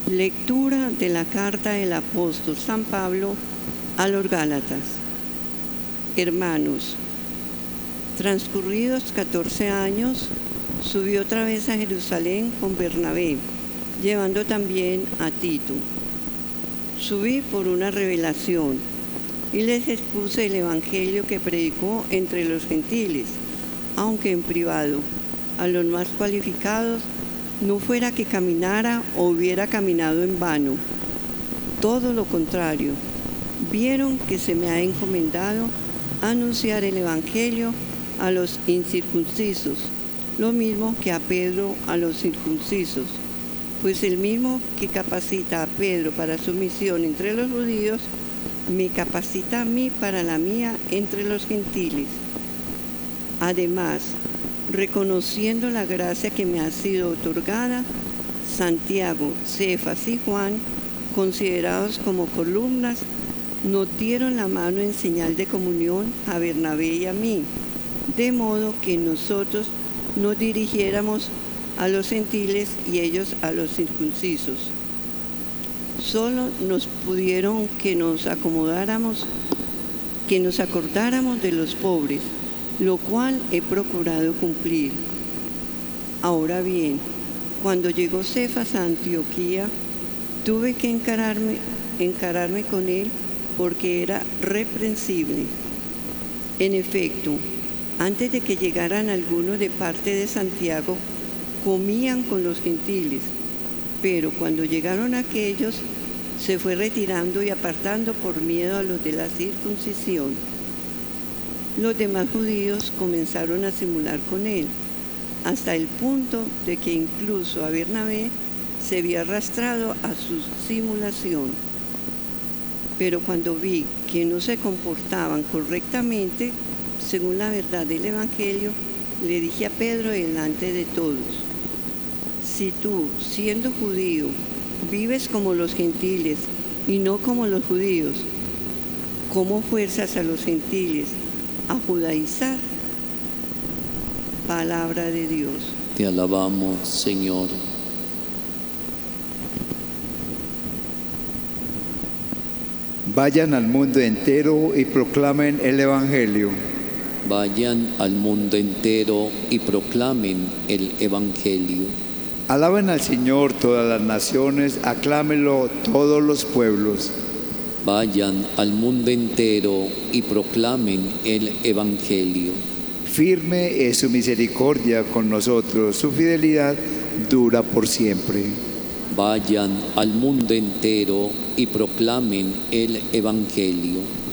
Lectura de la carta del apóstol San Pablo a los Gálatas. Hermanos, transcurridos 14 años, subí otra vez a Jerusalén con Bernabé, llevando también a Tito. Subí por una revelación y les expuse el evangelio que predicó entre los gentiles, aunque en privado, a los más cualificados, no fuera que caminara o hubiera caminado en vano. Todo lo contrario, vieron que se me ha encomendado anunciar el evangelio a los incircuncisos, lo mismo que a Pedro a los circuncisos, pues el mismo que capacita a Pedro para su misión entre los judíos, me capacita a mí para la mía entre los gentiles. Además, reconociendo la gracia que me ha sido otorgada, Santiago, Cefas y Juan, considerados como columnas, nos dieron la mano en señal de comunión a Bernabé y a mí, de modo que nosotros nos dirigiéramos a los gentiles y ellos a los circuncisos. Solo nos pidieron que nos acordáramos de los pobres, lo cual he procurado cumplir. Ahora bien, cuando llegó Cefas a Antioquía, tuve que encararme con él porque era reprensible. En efecto, antes de que llegaran algunos de parte de Santiago, comían con los gentiles, pero cuando llegaron aquellos, se fue retirando y apartando por miedo a los de la circuncisión. Los demás judíos comenzaron a simular con él, hasta el punto de que incluso a Bernabé se había arrastrado a su simulación. Pero cuando vi que no se comportaban correctamente, según la verdad del Evangelio, le dije a Pedro delante de todos: si tú, siendo judío, vives como los gentiles y no como los judíos, ¿cómo fuerzas a los gentiles a judaizar? Palabra de Dios. Te alabamos, Señor. Vayan al mundo entero y proclamen el Evangelio. Vayan al mundo entero y proclamen el Evangelio. Alaben al Señor todas las naciones, aclámenlo todos los pueblos. Vayan al mundo entero y proclamen el Evangelio. Firme es su misericordia con nosotros, su fidelidad dura por siempre. Vayan al mundo entero y proclamen el Evangelio.